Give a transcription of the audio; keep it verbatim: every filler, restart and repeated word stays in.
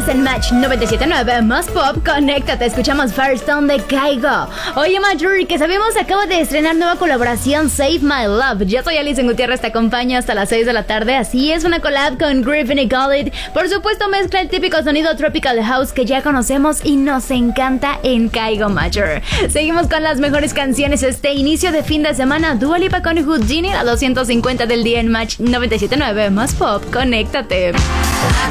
Estás en Match noventa y siete punto nueve, más pop, conéctate, escuchamos Firestone de Kygo. Oye, Major, que sabemos acaba de estrenar nueva colaboración, Save My Love. Yo soy Alison Gutiérrez, te acompaño hasta las seis de la tarde, así es, una collab con Griffin y Khalid. Por supuesto, mezcla el típico sonido tropical house que ya conocemos y nos encanta en Kygo Major. Seguimos con las mejores canciones este inicio de fin de semana. Dua Lipa con Houdini a doscientos cincuenta del día en Match noventa y siete punto nueve, más pop, conéctate.